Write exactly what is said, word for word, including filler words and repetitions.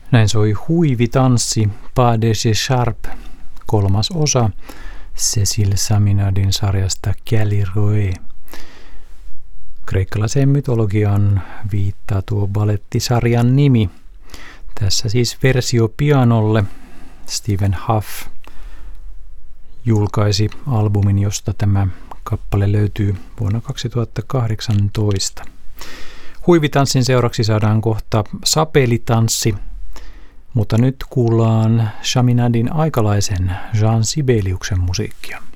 Näin soi Huivitanssi, Pas de Chécharpe, kolmas osa Cécile Chaminadin sarjasta Galiroe. Kreikkalaiseen mytologiaan viittaa tuo balettisarjan nimi. Tässä siis versio pianolle. Stephen Huff julkaisi albumin, josta tämä kappale löytyy vuonna kaksituhattakahdeksantoista. Huivitanssin seuraksi saadaan kohta sapelitanssi, mutta nyt kuullaan Chaminadin aikalaisen Jean Sibeliuksen musiikkia.